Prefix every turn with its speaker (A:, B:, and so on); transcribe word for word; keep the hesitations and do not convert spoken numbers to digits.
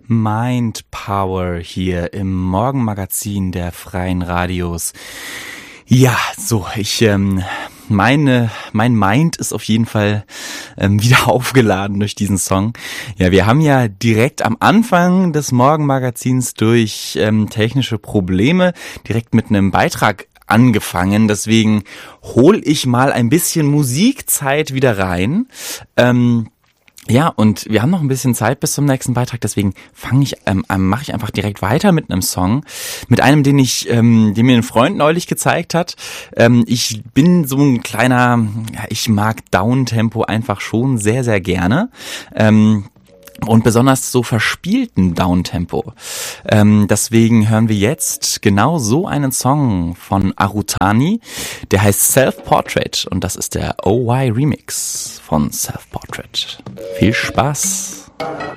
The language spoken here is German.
A: Mind Power hier im Morgenmagazin der Freien Radios. Ja, so, ich, ähm, meine, mein Mind ist auf jeden Fall ähm, wieder aufgeladen durch diesen Song. Ja, wir haben ja direkt am Anfang des Morgenmagazins durch ähm, technische Probleme direkt mit einem Beitrag angefangen. Deswegen hol ich mal ein bisschen Musikzeit wieder rein. Ähm, Ja, und wir haben noch ein bisschen Zeit bis zum nächsten Beitrag, deswegen fange ich, ähm, mache ich einfach direkt weiter mit einem Song, mit einem, den ich, ähm, den mir ein Freund neulich gezeigt hat. Ähm, ich bin so ein kleiner, ja, ich mag Downtempo einfach schon sehr, sehr gerne. Ähm, Und besonders so verspielten Downtempo. Ähm, deswegen hören wir jetzt genau so einen Song von Arutani. Der heißt Self-Portrait und das ist der O Y Remix von Self-Portrait. Viel Spaß!